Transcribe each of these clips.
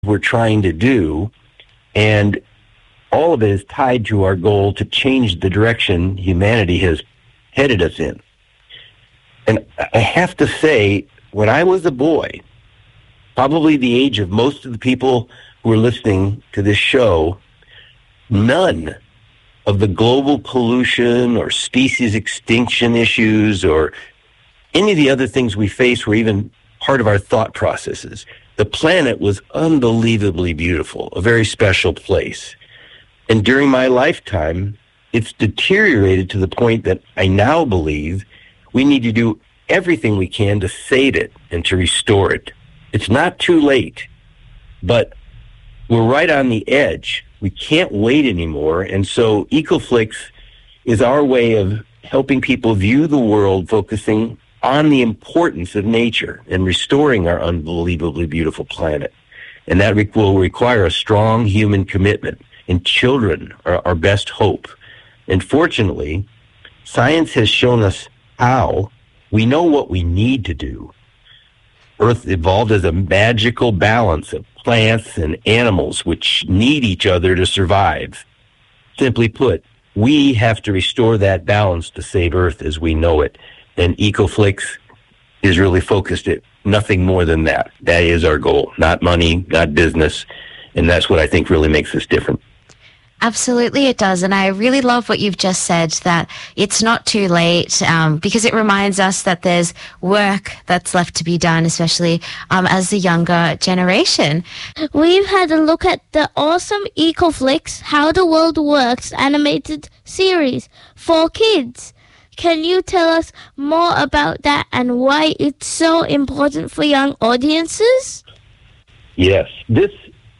we're trying to do, and all of it is tied to our goal to change the direction humanity has headed us in. And I have to say, when I was a boy, probably the age of most of the people who are listening to this show, none of the global pollution or species extinction issues or any of the other things we face were even part of our thought processes. The planet was unbelievably beautiful, a very special place. And during my lifetime, it's deteriorated to the point that I now believe we need to do everything we can to save it and to restore it. It's not too late, but we're right on the edge. We can't wait anymore. And so EcoFlix is our way of helping people view the world, focusing on the importance of nature and restoring our unbelievably beautiful planet. And that will require a strong human commitment. And children are our best hope. And fortunately, science has shown us how. We know what we need to do. Earth evolved as a magical balance of plants and animals which need each other to survive. Simply put, we have to restore that balance to save Earth as we know it. And EcoFlix is really focused at nothing more than that. That is our goal, not money, not business. And that's what I think really makes us different. Absolutely, it does. And I really love what you've just said, that it's not too late, because it reminds us that there's work that's left to be done, especially as the younger generation. We've had a look at the awesome EcoFlix How the World Works animated series for kids. Can you tell us more about that and why it's so important for young audiences? Yes. This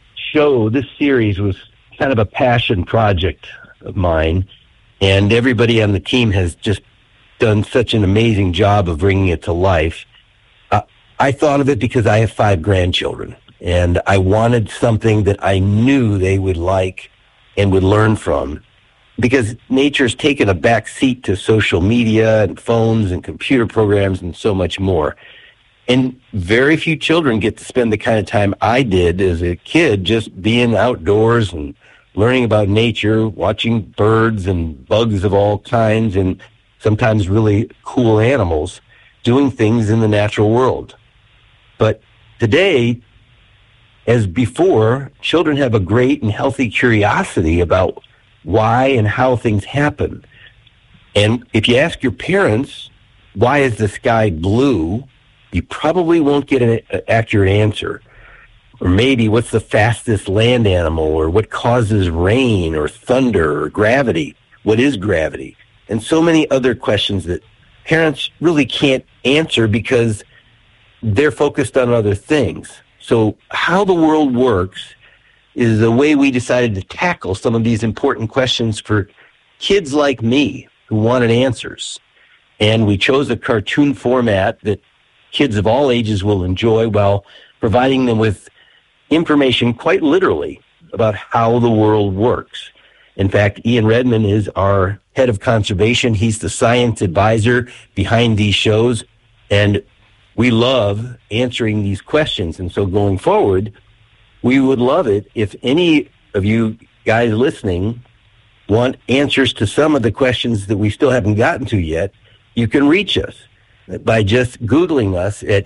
series was kind of a passion project of mine, and everybody on the team has just done such an amazing job of bringing it to life. I thought of it because I have 5 grandchildren, and I wanted something that I knew they would like and would learn from, because nature's taken a back seat to social media and phones and computer programs and so much more. And very few children get to spend the kind of time I did as a kid, just being outdoors and learning about nature, watching birds and bugs of all kinds and sometimes really cool animals doing things in the natural world. But today, as before, children have a great and healthy curiosity about why and how things happen. And if you ask your parents, why is the sky blue, you probably won't get an accurate answer. Or maybe what's the fastest land animal, or what causes rain or thunder or gravity? What is gravity? And so many other questions that parents really can't answer because they're focused on other things. So how the world works is the way we decided to tackle some of these important questions for kids like me who wanted answers. And we chose a cartoon format that kids of all ages will enjoy while providing them with information quite literally about how the world works. In fact, Ian Redmond is our head of conservation. He's the science advisor behind these shows, and we love answering these questions. And so going forward, we would love it if any of you guys listening want answers to some of the questions that we still haven't gotten to yet. You can reach us by just Googling us at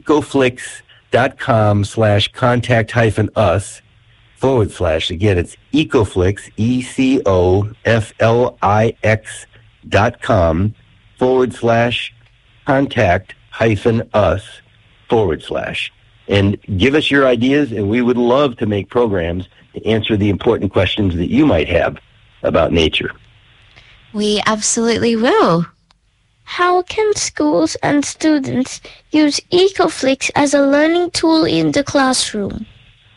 ecoflix.com/contact-us/ again, it's EcoFlix, ECOFLIX.com/contact-us/ and give us your ideas, and we would love to make programs to answer the important questions that you might have about nature. We absolutely will. How can schools and students use EcoFlix as a learning tool in the classroom?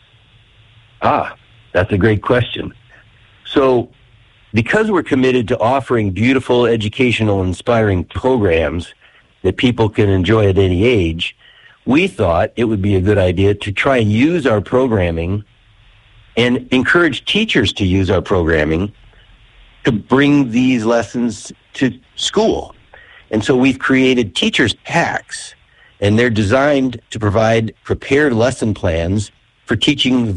That's a great question. So, because we're committed to offering beautiful, educational, inspiring programs that people can enjoy at any age, we thought it would be a good idea to try and use our programming and encourage teachers to use our programming to bring these lessons to school. And so we've created teachers' packs, and they're designed to provide prepared lesson plans for teaching